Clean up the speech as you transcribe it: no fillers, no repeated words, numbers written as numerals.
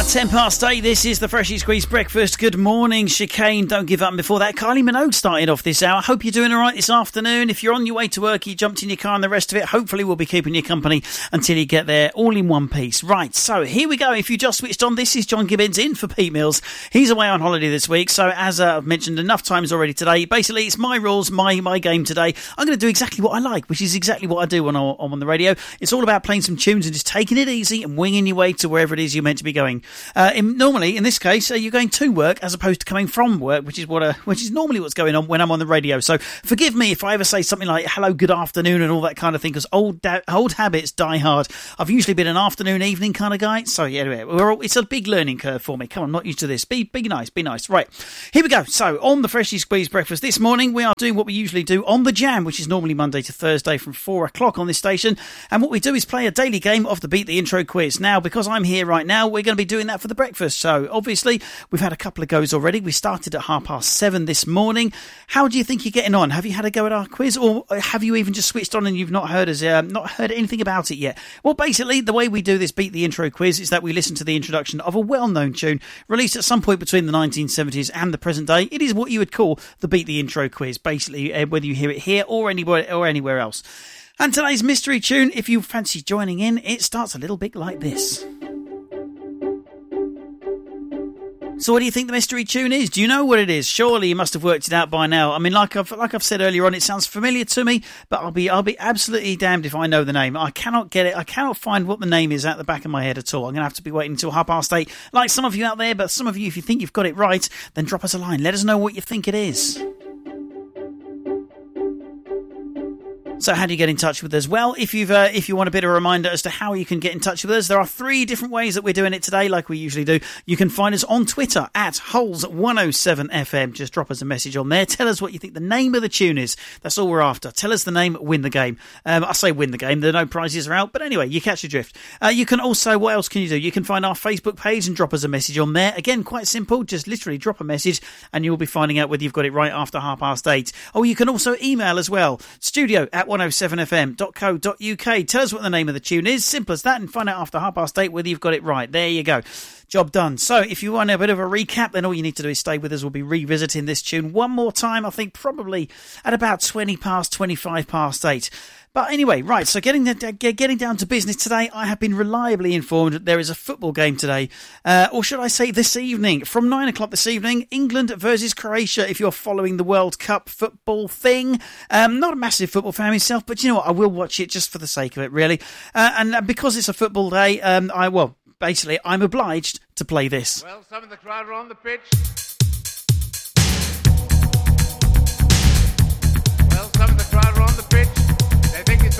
About 10 past 8, this is the Freshly Squeezed Breakfast. Good morning, Chicane. Don't give up. And before that, Kylie Minogue started off this hour. Hope you're doing all right this afternoon. If you're on your way to work, you jumped in your car and the rest of it, hopefully we'll be keeping you company until you get there, all in one piece. Right, so here we go. If you just switched on, this is John Gibbons in for Pete Mills. He's away on holiday this week, so as I've mentioned enough times already today, basically it's my rules, my game today. I'm going to do exactly what I like, which is exactly what I do when I'm on the radio. It's all about playing some tunes and just taking it easy and winging your way to wherever it is you're meant to be going. Normally, in this case, you're going to work as opposed to coming from work, which is normally what's going on when I'm on the radio. So forgive me if I ever say something like hello, good afternoon, and all that kind of thing, because old habits die hard. I've usually been an afternoon, evening kind of guy. So yeah, anyway, it's a big learning curve for me. Come on, I'm not used to this. Be nice. Right, here we go. So on the Freshly Squeezed Breakfast this morning, we are doing what we usually do on the Jam, which is normally Monday to Thursday from 4 o'clock on this station. And what we do is play a daily game of the Beat the Intro quiz. Now, because I'm here right now, we're going to be doing that for the breakfast. So obviously, we've had a couple of goes already. We started at 7:30 this morning. How do you think you're getting on? Have you had a go at our quiz, or have you even just switched on and you've not heard anything about it yet? Well, basically, the way we do this Beat the Intro quiz is that we listen to the introduction of a well-known tune released at some point between the 1970s and the present day. It is what you would call the Beat the Intro quiz, basically, whether you hear it here or anywhere else. And today's mystery tune, if you fancy joining in, it starts a little bit like this. So what do you think the mystery tune is? Do you know what it is? Surely you must have worked it out by now. I mean, like I've said earlier on, it sounds familiar to me, but I'll be absolutely damned if I know the name. I cannot get it. I cannot find what the name is at the back of my head at all. I'm going to have to be waiting until 8:30, like some of you out there. But some of you, if you think you've got it right, then drop us a line. Let us know what you think it is. So how do you get in touch with us? Well, if you want a bit of a reminder as to how you can get in touch with us, there are 3 different ways that we're doing it today, like we usually do. You can find us on Twitter at Holes107FM. Just drop us a message on there. Tell us what you think the name of the tune is. That's all we're after. Tell us the name, win the game. I say win the game. There are no prizes are out, but anyway, you catch the drift. You can also, what else can you do? You can find our Facebook page and drop us a message on there. Again, quite simple. Just literally drop a message and you'll be finding out whether you've got it right after 8:30. Oh, you can also email as well. studio@107fm.co.uk. Tell us what the name of the tune is. Simple as that, and find out after 8:30 whether you've got it right. There you go. Job done. So if you want a bit of a recap, then all you need to do is stay with us. We'll be revisiting this tune one more time, I think probably at about 25 past 8. But anyway, right, so getting down to business today, I have been reliably informed that there is a football game today, or should I say this evening, from 9 o'clock this evening, England versus Croatia, if you're following the World Cup football thing. Not a massive football fan myself, but you know what, I will watch it just for the sake of it, really. And because it's a football day, basically, I'm obliged to play this. Well, some of the crowd are on the pitch.